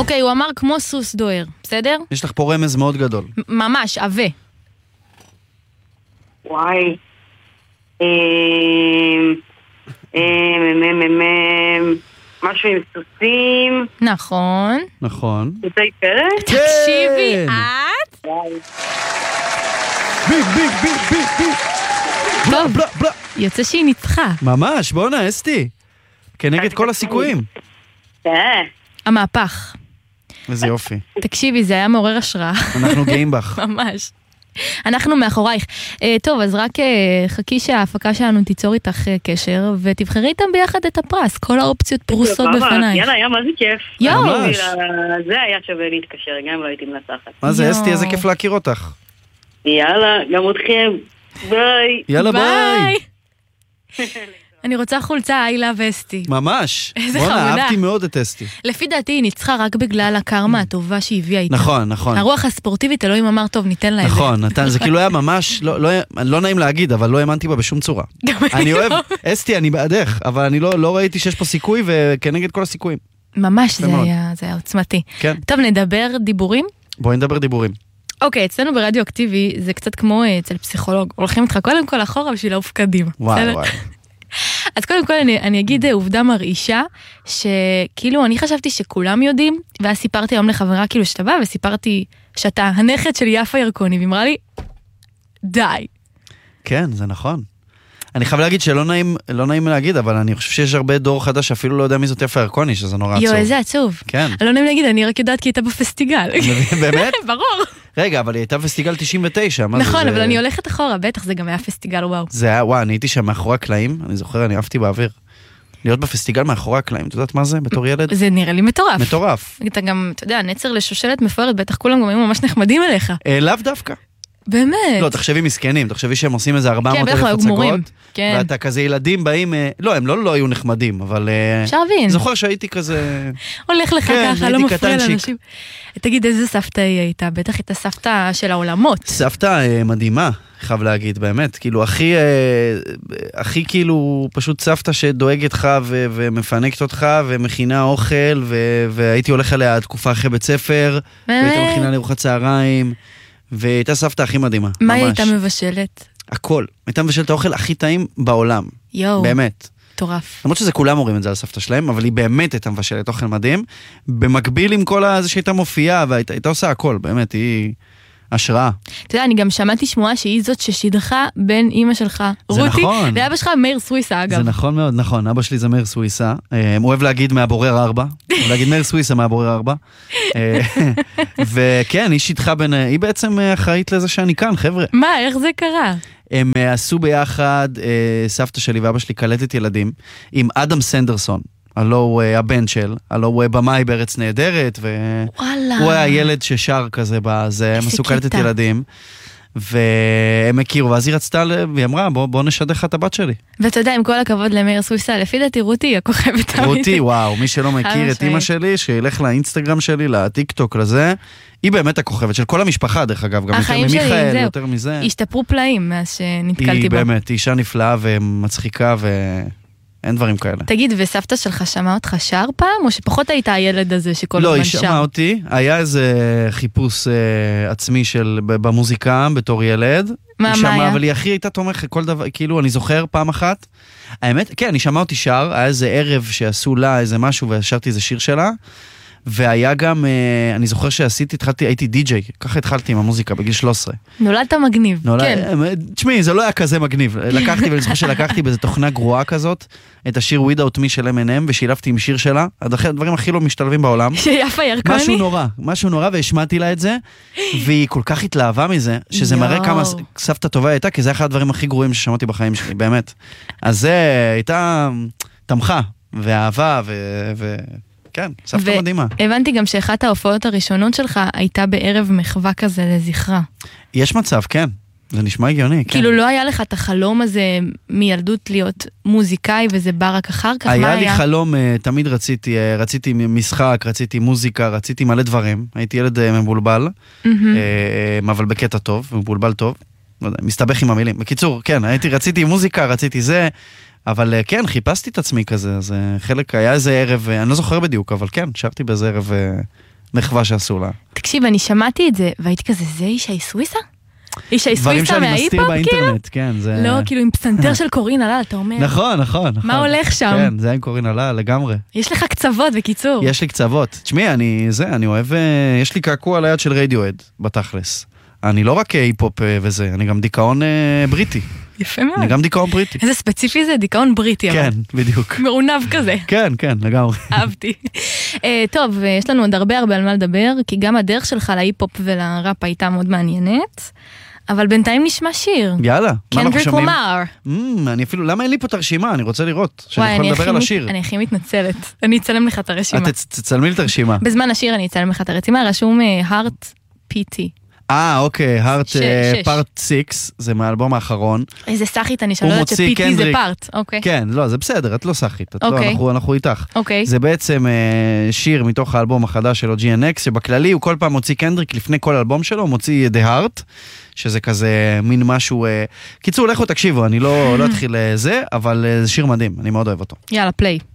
אוקיי, הוא אמר כמו סוס דוהר, בסדר? יש לך פה רמז מאוד גדול. ממש, עווה. וואי. משהו עם סוסים. נכון. נכון. סוסי פרק? תקשיבי, את? ביג, ביג, ביג, ביג, ביג. טוב, בלה, בלה. יוצא שהיא ניצחה. ממש, בוא'נה, אסתי. כנגד כל הסיכויים. המהפך. איזה יופי. תקשיבי, זה היה מעורר השראה. אנחנו גאים בך. ממש. אנחנו מאחורייך. טוב, אז רק חכי שההפקה שלנו תיצור איתך קשר, ותבחרי איתם ביחד את הפרס. כל האופציות פרוסות בפנייך. יאללה, היה מה זה כיף. יואו. זה היה שווה להתקשר, גם אם לא הייתי מנצחת. מה זה, אסתי, איזה כיף להכיר אותך. יאללה, גם אתכם. ביי. יאללה, ביי. אני רוצה חולצה איילה ואסתי. ממש. איזה בוא'נה, חמודה. אהבתי מאוד את אסתי. לפי דעתי היא ניצחה רק בגלל הקרמה הטובה שהיא הביאה איתה. נכון, נכון. הרוח הספורטיבית, אלוהים אמר, טוב, ניתן לה את זה. נכון, נתן, זה כאילו היה ממש, לא נעים להגיד, אבל לא האמנתי בה בשום צורה. אני אוהב, אסתי, אני בעדך, אבל אני לא ראיתי שיש פה סיכוי, וכנגד כל הסיכויים. ממש, זה היה עוצמתי. כן. טוב, נדבר דיבורים? בואי נדבר דיבורים. אוקיי, אצלנו ברדיו אקטיבי, זה קצת כמו אצל פסיכולוג. הולכים איתך קודם כל אחורה בשביל לעוף קדימה. וואי, וואי. אז קודם כל אני אגיד עובדה מרעישה, שכאילו אני חשבתי שכולם יודעים, ואז סיפרתי היום לחברה כאילו שאתה בא, וסיפרתי שאתה הנכד של יפה ירקוני, והיא אמרה לי, די. כן, זה נכון. אני חייב להגיד שלא נעים להגיד, אבל אני חושב שיש הרבה דור חדש שאפילו לא יודע מי זאת יפה ירקוני, שזה נורא עצוב. יו, איזה עצוב. כן. לא נעים להגיד, אני רק יודעת כי הייתה בפסטיגל. באמת? ברור. רגע, אבל היא הייתה בפסטיגל 99. נכון, אבל אני הולכת אחורה, בטח זה גם היה פסטיגל, וואו. זה היה, וואו, אני הייתי שם מאחורי הקלעים, אני זוכר, אני אהבתי באוויר. להיות בפסטיגל מאחורי הקלעים, אתה יודעת מה זה בתור ילד? זה נראה לי מטורף. מטורף. אתה גם, אתה יודע, נצר לשושלת מפוארת, בטח כולם גם היו ממש נחמדים אליך. לאו דווקא. באמת. לא, תחשבי מסכנים, תחשבי שהם עושים איזה 400,000 הצגות, ואתה כזה ילדים באים, לא, הם לא היו נחמדים, אבל... אפשר להבין. זוכר שהייתי כזה... הולך לך ככה, לא מפריע לאנשים. תגיד, איזה סבתא היא הייתה? בטח הייתה סבתא של העולמות. סבתא מדהימה, חייב להגיד, באמת. כאילו, הכי כאילו, פשוט סבתא שדואגת לך ומפנקת אותך, ומכינה אוכל, והייתי הולך עליה תקופה אחרי בית ספר, והייתה מכינה לארוחת צהריים, והייתה סבתא הכי מדהימה. מה היא הייתה מבשלת? הכל. הייתה מבשלת האוכל הכי טעים בעולם. יואו. באמת. מטורף. למרות שזה כולם אומרים את זה על סבתא שלהם, אבל היא באמת הייתה מבשלת אוכל מדהים, במקביל עם כל זה שהייתה מופיעה, והייתה עושה הכל, באמת, היא השראה. אתה יודע, אני גם שמעתי שמועה שהיא זאת ששידכה בין אמא שלך, רותי, נכון. ואבא שלך מאיר סוויסה, אגב. זה נכון מאוד, נכון, אבא שלי זה מאיר סוויסה, הוא אוהב להגיד מהבורר 4, הוא אוהב להגיד מאיר סוויסה מהבורר 4, וכן, היא שידכה בין, היא בעצם אחראית לזה שאני כאן, חבר'ה. מה, איך זה קרה? הם עשו ביחד, סבתא שלי ואבא שלי קלטת ילדים, עם אדם סנדרסון, הלא הוא הבן של, הלא הוא במאי בארץ נהדרת, והוא היה ילד ששר כזה בזה, הם עשו קלטת ילדים, והם הכירו, ואז היא רצתה, והיא אמרה, בוא נשדך את הבת שלי. ואתה יודע, עם כל הכבוד למאיר סוויסה, לפי דעתי רותי היא הכוכבת. רותי, וואו, מי שלא מכיר את אמא שלי, שילך לאינסטגרם שלי, לטיק טוק, לזה, היא באמת הכוכבת של כל המשפחה, דרך אגב, גם יותר ממיכאל, יותר מזה. השתפרו פלאים מאז שנתקלתי היא בה. באמת, היא אישה נפלאה ומצחיקה אין דברים כאלה. תגיד, וסבתא שלך שמעה אותך שר פעם, או שפחות היית הילד הזה שכל הזמן שר? לא, היא שמעה אותי, היה איזה חיפוש עצמי במוזיקה בתור ילד. מה היה? אבל היא הכי הייתה תומכת, כל דבר, כאילו, אני זוכר פעם אחת, האמת, כן, אני שמעה אותי שר, היה איזה ערב שעשו לה איזה משהו, ושרתי איזה שיר שלה, והיה גם, אני זוכר הייתי די-ג'יי, ככה התחלתי עם המוזיקה בגיל 13. נולדת מגניב, כן. תשמעי, זה לא היה כזה מגניב. ואני זוכר שלקחתי באיזו תוכנה גרועה כזאת, את השיר Without Me של M&M, ושילבתי עם שיר שלה, הדברים הכי לא משתלבים בעולם. שיפה ירקוני. משהו נורא, והשמעתי לה את זה, והיא כל כך התלהבה מזה, שזה מראה כמה סבתא טובה הייתה, כי זה אחד הדברים הכי גרועים ששמעתי בחיים שלי, באמת. אז זה הייתה תמכה, ואהבה, כן, סבתא מדהימה. הבנתי גם שאחת ההופעות הראשונות שלך הייתה בערב מחווה כזה לזכרה. יש מצב, כן. זה נשמע הגיוני, כן. כאילו לא היה לך את החלום הזה מילדות להיות מוזיקאי, וזה בא רק אחר כך? היה לי חלום, תמיד רציתי משחק, רציתי מוזיקה, רציתי מלא דברים. הייתי ילד מבולבל, אבל בקטע טוב, מבולבל טוב. לא יודע, מסתבך עם המילים. בקיצור, כן, רציתי מוזיקה, רציתי זה, אבל כן, חיפשתי את עצמי כזה, אז חלק היה איזה ערב, אני לא זוכר בדיוק, אבל כן, שבתי באיזה ערב מחווה שעשו לה. תקשיב, אני שמעתי את זה, והייתי כזה, זה אישה סוויסה? אישה דברים סוויסה שאני מסתיר באינטרנט, כן. לא, כאילו עם פסנתר של קורין הלל, אתה אומר. נכון. מה הולך שם? כן, זה עם קורין הלל, לגמרי. יש לך קצוות, בקיצור. יש לי קצוות. תשמעי, אני אוהב, יש לי קעקוע על היד של רדיואד, בתכלס. אני לא רק היפ-הופ וזה, אני גם דיכאון בריטי. יפה מאוד. אני גם דיכאון בריטי. איזה ספציפי זה, דיכאון בריטי. כן, בדיוק. מעונב כזה. כן, לגמרי. אהבתי. טוב, יש לנו עוד הרבה על מה לדבר, כי גם הדרך שלך להיפ-הופ ולראפ הייתה מאוד מעניינת, אבל בינתיים נשמע שיר. יאללה, מה אנחנו שומעים? קנדריק למאר. אני אפילו, למה אין לי פה את הרשימה? אני רוצה לראות, שאני יכול לדבר על השיר. אני הכי מתנצלת. אני אצלם לך את הרשימה. תצלמי לי את הרשימה. בזמן השיר אני אצלם לך את הרשימה, רשום Heart PT. אוקיי, Heart Part 6, זה מהאלבום האחרון. איזה סחית, אני שלא יודעת ש-PT זה פארט, אוקיי. כן, לא, זה בסדר, את לא סחית, אנחנו איתך. אוקיי. זה בעצם שיר מתוך האלבום החדש שלו, GNX, שבכללי הוא כל פעם מוציא קנדריק, לפני כל אלבום שלו, הוא מוציא The Heart, שזה כזה מין משהו... קיצור, לכו תקשיבו, אני לא אתחיל זה, אבל זה שיר מדהים, אני מאוד אוהב אותו. יאללה, פליי.